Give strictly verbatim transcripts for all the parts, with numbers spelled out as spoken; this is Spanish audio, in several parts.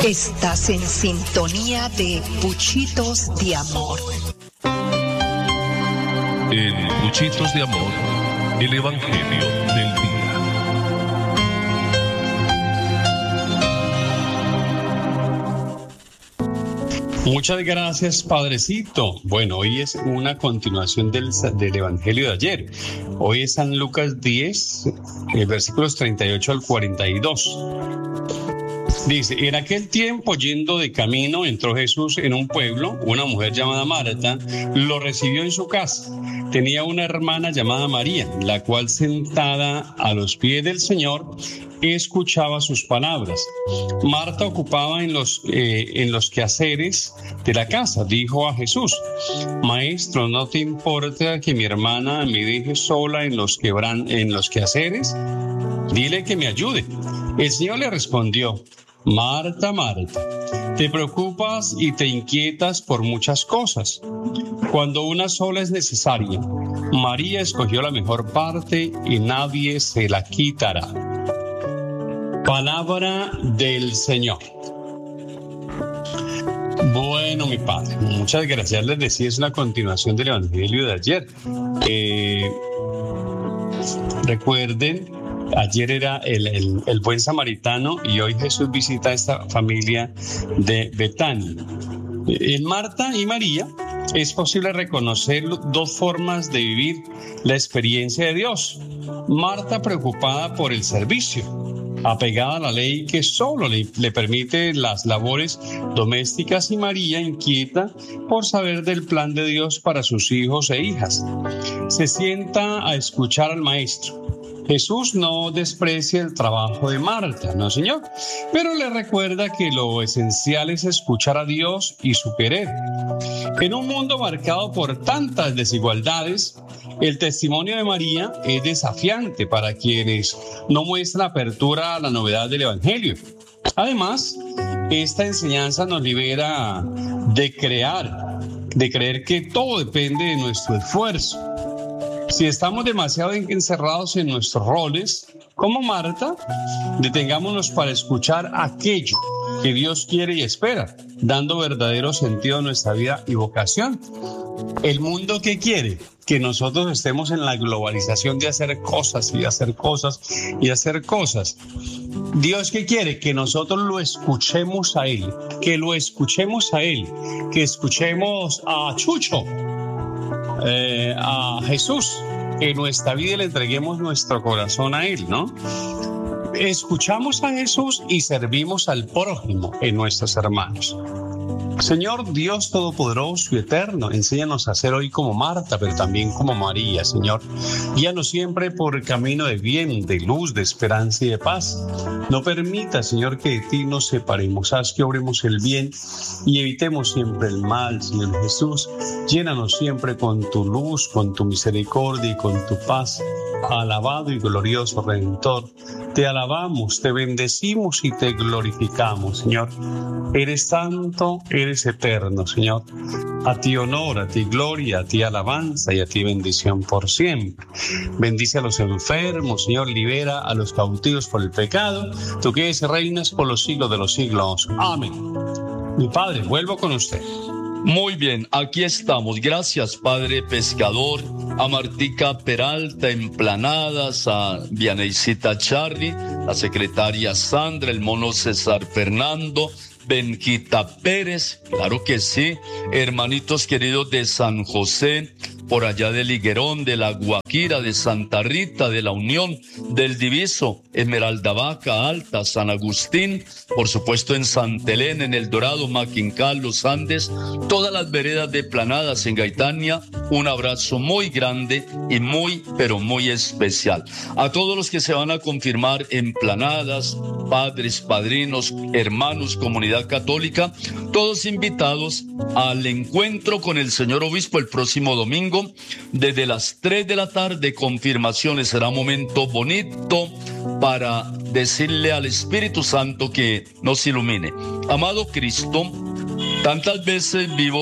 Estás en sintonía de Puchitos de Amor. En Puchitos de Amor, el Evangelio del Día. Muchas gracias, Padrecito. Bueno, hoy es una continuación del, del Evangelio de ayer. Hoy es San Lucas diez, eh, versículos treinta y ocho al cuarenta y dos. Dice, en aquel tiempo, yendo de camino, entró Jesús en un pueblo. Una mujer llamada Marta lo recibió en su casa. Tenía una hermana llamada María, la cual, sentada a los pies del Señor, escuchaba sus palabras. Marta ocupaba en los, eh, en los quehaceres de la casa. Dijo a Jesús, Maestro, ¿no te importa que mi hermana me deje sola en los, quebran, en los quehaceres? Dile que me ayude. El Señor le respondió, Marta, Marta, te preocupas y te inquietas por muchas cosas, cuando una sola es necesaria. María escogió la mejor parte y nadie se la quitará. Palabra del Señor. Bueno, mi Padre, muchas gracias. Les decía, es una continuación del Evangelio de ayer. Eh, recuerden, ayer era el, el, el buen samaritano y hoy Jesús visita a esta familia de Betania. En Marta y María es posible reconocer dos formas de vivir la experiencia de Dios. Marta preocupada por el servicio, apegada a la ley que solo le, le permite las labores domésticas, y María inquieta por saber del plan de Dios para sus hijos e hijas. Se sienta a escuchar al Maestro. Jesús no desprecia el trabajo de Marta, no señor, pero le recuerda que lo esencial es escuchar a Dios y su querer. En un mundo marcado por tantas desigualdades, el testimonio de María es desafiante para quienes no muestran apertura a la novedad del Evangelio. Además, esta enseñanza nos libera de crear, de creer que todo depende de nuestro esfuerzo. Si estamos demasiado encerrados en nuestros roles, como Marta, detengámonos para escuchar aquello que Dios quiere y espera, dando verdadero sentido a nuestra vida y vocación. El mundo, ¿qué quiere? Que nosotros estemos en la globalización de hacer cosas y hacer cosas y hacer cosas. Dios, ¿qué quiere? Que nosotros lo escuchemos a Él, que lo escuchemos a Él, que escuchemos a Chucho, eh, a Jesús, que en nuestra vida le entreguemos nuestro corazón a Él, ¿no? Escuchamos a Jesús y servimos al prójimo en nuestros hermanos. Señor Dios Todopoderoso y Eterno, enséñanos a ser hoy como Marta, pero también como María, Señor. Guíanos siempre por el camino de bien, de luz, de esperanza y de paz. No permita, Señor, que de ti nos separemos. Haz que obremos el bien y evitemos siempre el mal, Señor Jesús. Llénanos siempre con tu luz, con tu misericordia y con tu paz. Alabado y glorioso Redentor, te alabamos, te bendecimos y te glorificamos, Señor. Eres santo, eres eterno, Señor. A ti honor, a ti gloria, a ti alabanza y a ti bendición por siempre. Bendice a los enfermos, Señor, libera a los cautivos por el pecado. Tú que eres y reinas por los siglos de los siglos. Amén. Mi Padre, vuelvo con usted. Muy bien, aquí estamos. Gracias, Padre Pescador, a Martica Peralta en Planadas, a Vianeicita Charly, la secretaria Sandra, el mono César Fernando, Benjita Pérez, claro que sí, hermanitos queridos de San José, por allá de Liguerón, de La Guajira, de Santa Rita, de La Unión, del Diviso, Esmeralda Vaca, Alta, San Agustín, por supuesto en Santa Elena, en El Dorado, Maquincal, Los Andes, todas las veredas de Planadas en Gaitania, un abrazo muy grande y muy, pero muy especial. A todos los que se van a confirmar en Planadas, padres, padrinos, hermanos, comunidad católica, todos invitados al encuentro con el señor obispo el próximo domingo, desde las tres de la tarde, confirmaciones. Será un momento bonito para decirle al Espíritu Santo que nos ilumine. Amado Cristo, tantas veces vivo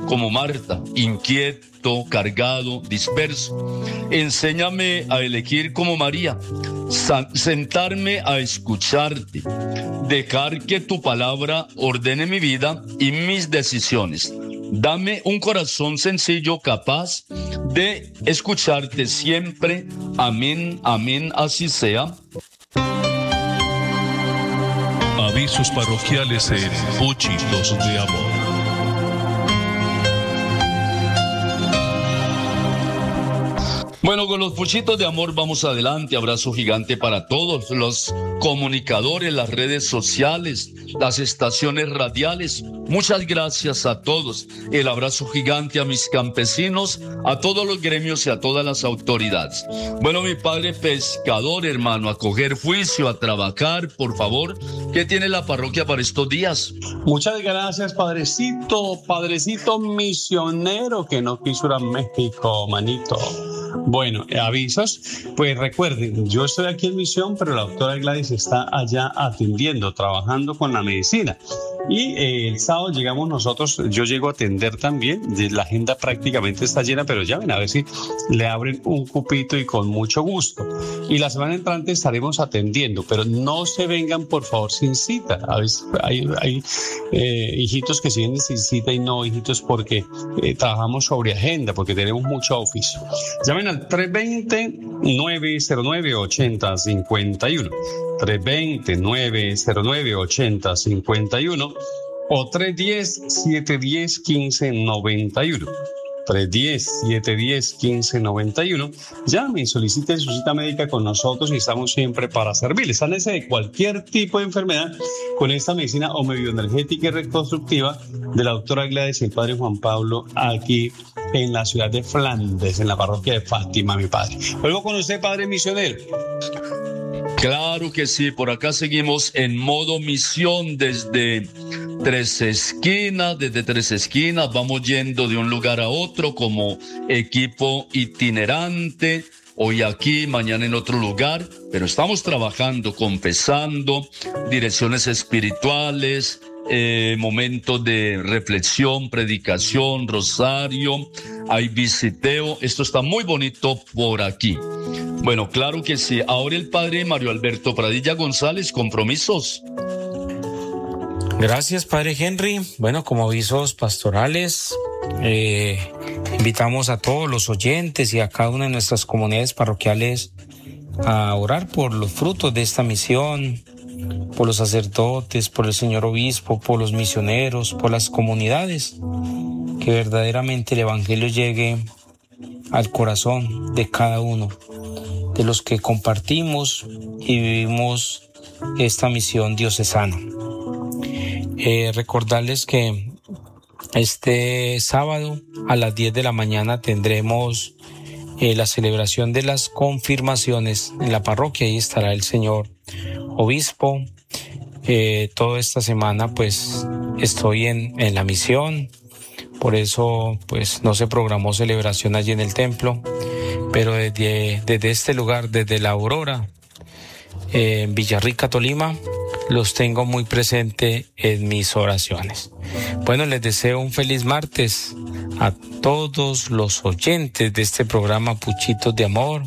como Marta, inquieto, cargado, disperso. Enséñame a elegir como María, sentarme a escucharte, dejar que tu palabra ordene mi vida y mis decisiones. Dame un corazón sencillo, capaz de escucharte siempre. Amén, amén, así sea. Avisos parroquiales en Puchitos de Amor. Bueno, con los puchitos de amor vamos adelante. Abrazo gigante para todos los comunicadores, las redes sociales, las estaciones radiales. Muchas gracias a todos. El abrazo gigante a mis campesinos, a todos los gremios y a todas las autoridades. Bueno, mi padre pescador, hermano, a coger juicio, a trabajar, por favor. ¿Qué tiene la parroquia para estos días? Muchas gracias, padrecito, padrecito misionero que no quiso ir a México, manito. Bueno, avisos, pues recuerden, yo estoy aquí en misión, pero la doctora Gladys está allá atendiendo, trabajando con la medicina. Y eh, el sábado llegamos nosotros, yo llego a atender también, la agenda prácticamente está llena, pero llamen a ver si le abren un cupito y con mucho gusto. Y la semana entrante estaremos atendiendo, pero no se vengan por favor sin cita. A veces hay, hay eh, hijitos que se vienen sin cita y no hijitos porque eh, trabajamos sobre agenda, porque tenemos mucho oficio. Llamen al tres dos cero, nueve cero nueve, ocho cero cinco uno, tres dos cero, nueve cero nueve, ocho cero cinco uno o tres uno cero, siete uno cero, uno cinco nueve uno. tres uno cero, siete uno cero, uno cinco nueve uno. Llamen, soliciten su cita médica con nosotros y estamos siempre para servirles. Sánese de cualquier tipo de enfermedad con esta medicina homeoenergética y reconstructiva de la doctora Gladys y el padre Juan Pablo aquí en la ciudad de Flandes, en la parroquia de Fátima, mi padre. Vuelvo con usted, padre misionero. Claro que sí, por acá seguimos en modo misión desde Tres Esquinas, desde Tres Esquinas vamos yendo de un lugar a otro como equipo itinerante, hoy aquí, mañana en otro lugar, pero estamos trabajando, confesando, direcciones espirituales, eh, momentos de reflexión, predicación, rosario, hay visiteo, esto está muy bonito por aquí. Bueno, claro que sí. Ahora el padre Mario Alberto Pradilla González, compromisos. Gracias, padre Henry. Bueno, como avisos pastorales, eh, invitamos a todos los oyentes y a cada una de nuestras comunidades parroquiales a orar por los frutos de esta misión, por los sacerdotes, por el señor obispo, por los misioneros, por las comunidades, que verdaderamente el evangelio llegue al corazón de cada uno de los que compartimos y vivimos esta misión diocesana. Eh, recordarles que este sábado a las diez de la mañana tendremos eh, la celebración de las confirmaciones en la parroquia. Ahí estará el señor obispo. Eh, toda esta semana pues estoy en, en la misión, por eso pues no se programó celebración allí en el templo, pero desde, desde este lugar, desde la Aurora, eh, en Villarrica, Tolima, los tengo muy presente en mis oraciones. Bueno, les deseo un feliz martes a todos los oyentes de este programa Puchitos de Amor,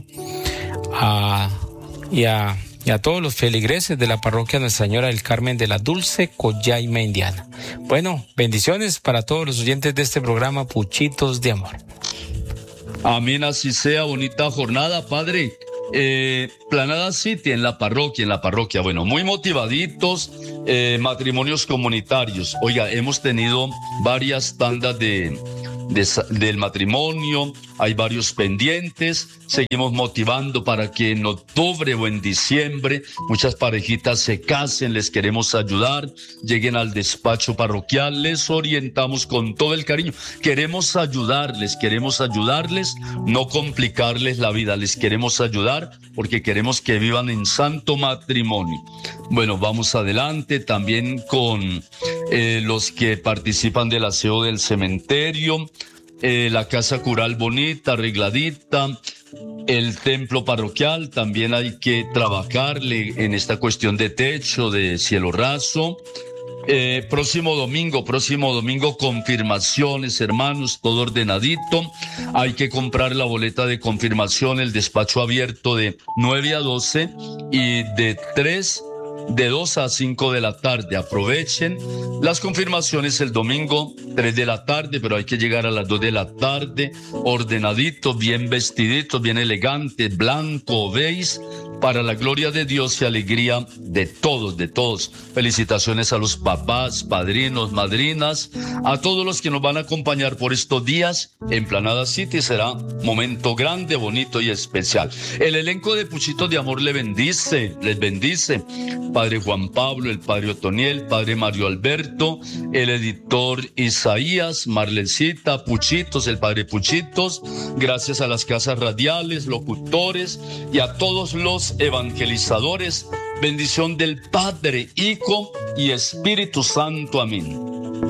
a, y, a, y a todos los feligreses de la parroquia Nuestra Señora del Carmen de la Dulce Collaima Indiana. Bueno, bendiciones para todos los oyentes de este programa Puchitos de Amor. Amén, así sea, bonita jornada, padre. Eh, Planada City en la parroquia, en la parroquia, bueno, muy motivaditos, eh, matrimonios comunitarios. Oiga, hemos tenido varias tandas de, de, del matrimonio, hay varios pendientes, seguimos motivando para que en octubre o en diciembre muchas parejitas se casen, les queremos ayudar, lleguen al despacho parroquial, les orientamos con todo el cariño, queremos ayudarles, queremos ayudarles, no complicarles la vida, les queremos ayudar porque queremos que vivan en santo matrimonio. Bueno, vamos adelante también con eh, los que participan del aseo del cementerio, Eh, la casa cural bonita, arregladita, el templo parroquial, también hay que trabajarle en esta cuestión de techo, de cielo raso. Eh, próximo domingo, próximo domingo, confirmaciones, hermanos, todo ordenadito. Hay que comprar la boleta de confirmación, el despacho abierto de nueve a doce y de tres de dos a cinco de la tarde. Aprovechen las confirmaciones el domingo, tres de la tarde, pero hay que llegar a las dos de la tarde, ordenaditos, bien vestiditos, bien elegantes, blanco, beige, para la gloria de Dios y alegría de todos, de todos. Felicitaciones a los papás, padrinos, madrinas, a todos los que nos van a acompañar por estos días. Emplanada City será momento grande, bonito y especial. El elenco de Puchitos de Amor le bendice, les bendice. Padre Juan Pablo, el Padre Otoniel, Padre Mario Alberto, el editor Isaías, Marlencita, Puchitos, el Padre Puchitos, gracias a las casas radiales, locutores y a todos los evangelizadores. Bendición del Padre, Hijo y Espíritu Santo. Amén.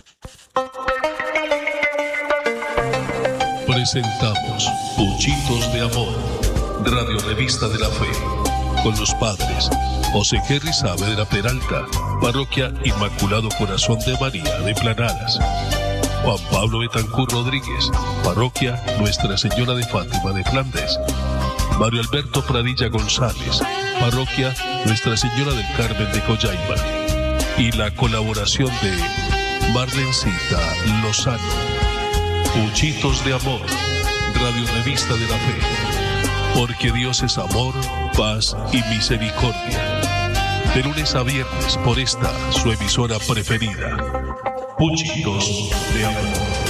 Presentamos Puchitos de Amor, radio revista de la fe, con los padres José Henry Saavedra Peralta, Parroquia Inmaculado Corazón de María de Planadas; Juan Pablo Betancur Rodríguez, Parroquia Nuestra Señora de Fátima de Flandes; Mario Alberto Pradilla González, Parroquia Nuestra Señora del Carmen de Coyaima; y la colaboración de Marlencita Lozano. Puchitos de Amor, radio revista de la fe, porque Dios es amor, paz y misericordia. De lunes a viernes por esta su emisora preferida. Puchitos de Amor.